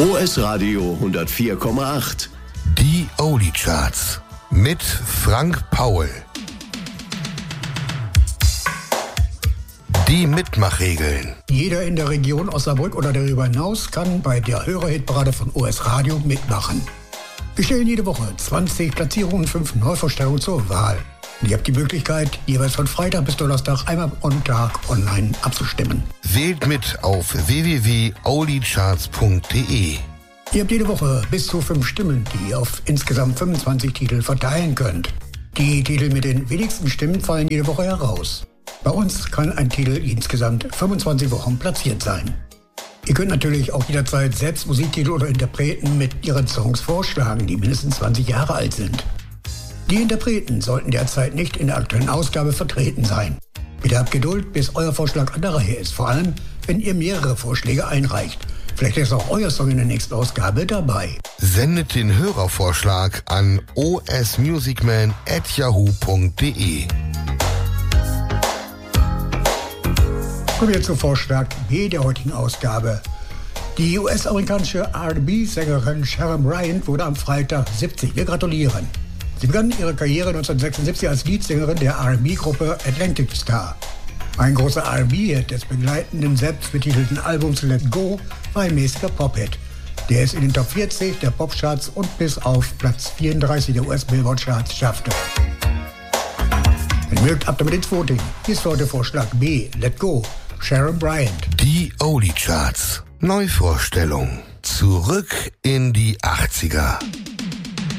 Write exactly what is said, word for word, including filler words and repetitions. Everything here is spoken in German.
O S Radio hundertvier Komma acht. Die Oldie Charts mit Frank Paul. Die Mitmachregeln. Jeder in der Region Osnabrück oder darüber hinaus kann bei der Hörerhitparade von O S Radio mitmachen. Wir stellen jede Woche zwanzig Platzierungen und fünf Neuvorstellungen zur Wahl. Und ihr habt die Möglichkeit, jeweils von Freitag bis Donnerstag einmal am Tag online abzustimmen. Wählt mit auf w w w punkt oldie-charts punkt d e. Ihr habt jede Woche bis zu fünf Stimmen, die ihr auf insgesamt fünfundzwanzig Titel verteilen könnt. Die Titel mit den wenigsten Stimmen fallen jede Woche heraus. Bei uns kann ein Titel insgesamt fünfundzwanzig Wochen platziert sein. Ihr könnt natürlich auch jederzeit selbst Musiktitel oder Interpreten mit ihren Songs vorschlagen, die mindestens zwanzig Jahre alt sind. Die Interpreten sollten derzeit nicht in der aktuellen Ausgabe vertreten sein. Bitte habt Geduld, bis euer Vorschlag an der Reihe ist, vor allem wenn ihr mehrere Vorschläge einreicht. Vielleicht ist auch euer Song in der nächsten Ausgabe dabei. Sendet den Hörervorschlag an o s musicman at yahoo punkt d e. Kommen wir zu Vorschlag B der heutigen Ausgabe. Die U S-amerikanische R and B-Sängerin Sharon Bryant wurde am Freitag siebzig. Wir gratulieren. Sie begann ihre Karriere neunzehnhundertsechsundsiebzig als Leadsängerin der R and B-Gruppe Atlantic Star. Ein großer R and B-Hit des begleitenden, selbstbetitelten Albums Let Go war ein mäßiger Pop-Hit, der es in den Top vierzig der Popcharts und bis auf Platz vierunddreißig der U S-Billboard-Charts schaffte. Wenn ihr mögt, ab damit ins Voting. Hier ist für heute Vorschlag B, Let Go, Sharon Bryant. Die Oldie Charts. Neuvorstellung. Zurück in die achtziger.